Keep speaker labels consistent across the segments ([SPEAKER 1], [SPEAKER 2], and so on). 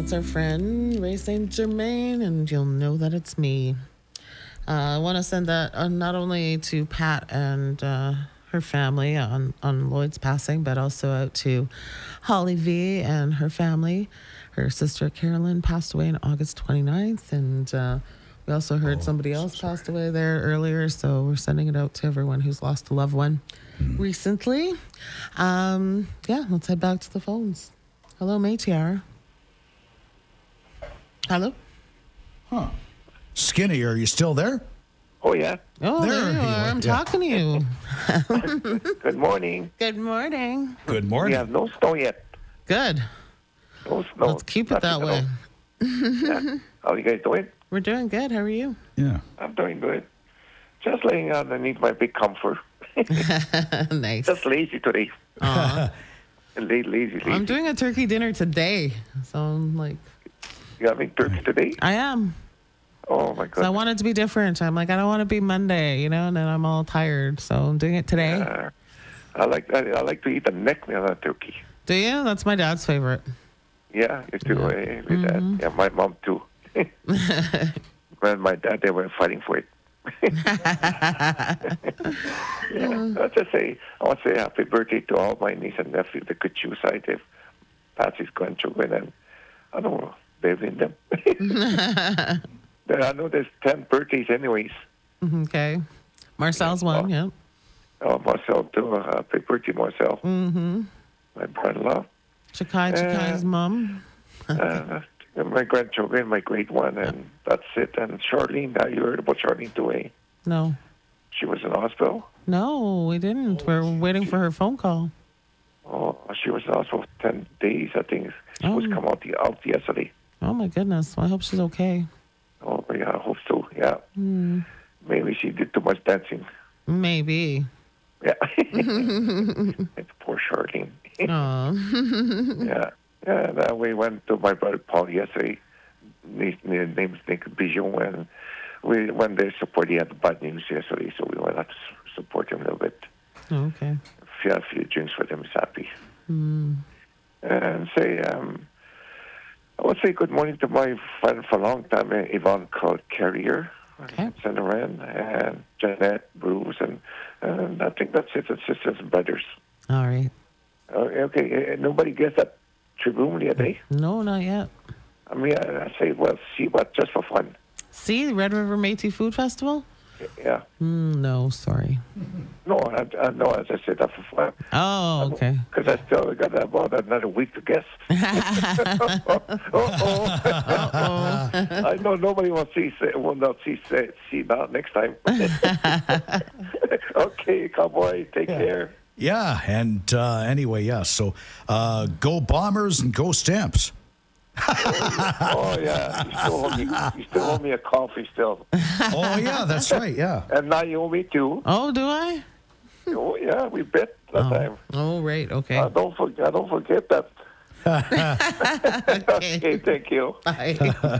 [SPEAKER 1] That's our friend Ray Saint Germain, and you'll know that it's me. I want to send that not only to Pat and her family on Lloyd's passing, but also out to Holly V and her family. Her sister Carolyn passed away on August 29th, and we also heard somebody else passed away there earlier, so we're sending it out to everyone who's lost a loved one recently. Let's head back to the phones. Hello, Métier. Hello?
[SPEAKER 2] Huh. Skinny, are you still there?
[SPEAKER 3] Oh, yeah.
[SPEAKER 1] Oh, there you are. I'm talking to you.
[SPEAKER 3] Good morning.
[SPEAKER 1] Good morning.
[SPEAKER 2] Good
[SPEAKER 3] We
[SPEAKER 2] morning.
[SPEAKER 3] have no snow yet.
[SPEAKER 1] Good.
[SPEAKER 3] No snow.
[SPEAKER 1] Let's keep it that way.
[SPEAKER 3] Yeah. How are you guys doing?
[SPEAKER 1] We're doing good. How are you?
[SPEAKER 2] Yeah.
[SPEAKER 3] I'm doing good. Just laying underneath my big comfort.
[SPEAKER 1] Nice.
[SPEAKER 3] Just lazy today.
[SPEAKER 1] Aw.
[SPEAKER 3] Lazy.
[SPEAKER 1] I'm doing a turkey dinner today, so I'm like,
[SPEAKER 3] You having turkey today?
[SPEAKER 1] I am.
[SPEAKER 3] Oh, my
[SPEAKER 1] So I
[SPEAKER 3] God.
[SPEAKER 1] want it to be different. I'm like, I don't want to be Monday, and then I'm all tired. So I'm doing it today.
[SPEAKER 3] I like to eat the neck of a turkey.
[SPEAKER 1] Do you? That's my dad's favorite.
[SPEAKER 3] Yeah, you too. With that. Yeah, my mom too. When my dad, they were fighting for it. I want to say happy birthday to all my niece and nephew, the Kuchu side, if Patsy's grandchildren, and I don't know, they've in them. I know there's 10 birthdays anyways.
[SPEAKER 1] Okay. Marcel's one, yeah.
[SPEAKER 3] Oh, Marcel too. Happy birthday, Marcel.
[SPEAKER 1] Mm-hmm.
[SPEAKER 3] My brother-in-law.
[SPEAKER 1] Chakai's mom.
[SPEAKER 3] My grandchildren, my great one, and that's it. And Charlene, you heard about Charlene too, eh?
[SPEAKER 1] No.
[SPEAKER 3] She was in hospital.
[SPEAKER 1] No, we didn't. We're waiting for her phone call.
[SPEAKER 3] Oh, she was in hospital for 10 days, I think. She was come out yesterday.
[SPEAKER 1] Oh, my goodness. Well, I hope she's okay.
[SPEAKER 3] Oh, yeah, I hope so, yeah.
[SPEAKER 1] Mm.
[SPEAKER 3] Maybe she did too much dancing.
[SPEAKER 1] Maybe.
[SPEAKER 3] Yeah. It's poor Charlene.
[SPEAKER 1] Aw.
[SPEAKER 3] Yeah, and we went to my brother Paul yesterday. His name's Nick Bijon, and we went there to support. He had the bad news yesterday, so we went out to support him a little bit.
[SPEAKER 1] Okay.
[SPEAKER 3] A few drinks for him. He's happy.
[SPEAKER 1] Mm.
[SPEAKER 3] And I would say good morning to my friend for a long time, Yvonne Carrier,
[SPEAKER 1] Okay.
[SPEAKER 3] Centeran, and Jeanette Bruce, and I think that's it. It's sisters and brothers.
[SPEAKER 1] All right.
[SPEAKER 3] Okay, nobody gets that tribune yet, eh?
[SPEAKER 1] No, not yet.
[SPEAKER 3] I mean, I say, well, see what, just for fun.
[SPEAKER 1] See, the Red River Métis Food Festival?
[SPEAKER 3] Yeah.
[SPEAKER 1] No, sorry.
[SPEAKER 3] No, no, as I said, that for fun.
[SPEAKER 1] Oh, okay.
[SPEAKER 3] Because I still got about another week to guess. I know nobody will not see that next time. Okay, cowboy, take care.
[SPEAKER 2] Yeah, and anyway, yeah, so go Bombers and go Stamps.
[SPEAKER 3] Oh, yeah. You still owe me a coffee still.
[SPEAKER 2] Oh, yeah, that's right, yeah.
[SPEAKER 3] And now you owe me two.
[SPEAKER 1] Oh, do I?
[SPEAKER 3] Oh, yeah, we bet that time.
[SPEAKER 1] Oh, right. Okay.
[SPEAKER 3] Don't forget that. Okay, thank you.
[SPEAKER 1] Bye.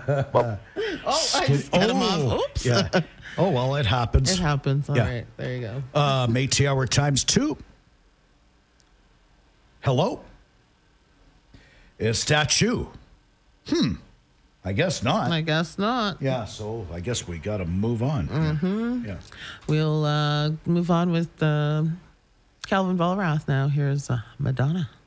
[SPEAKER 1] I just cut him off. Oops.
[SPEAKER 2] Yeah. Oh, well, it happens.
[SPEAKER 1] It happens. All
[SPEAKER 2] Yeah.
[SPEAKER 1] right. There you go.
[SPEAKER 2] Métis Hour times 2. Hello? Is that you? I guess not.
[SPEAKER 1] I guess not.
[SPEAKER 2] Yeah, so I guess we got to move on. Mm-hmm. Yeah.
[SPEAKER 1] We'll move on with Calvin Vollrath now. Here's Madonna.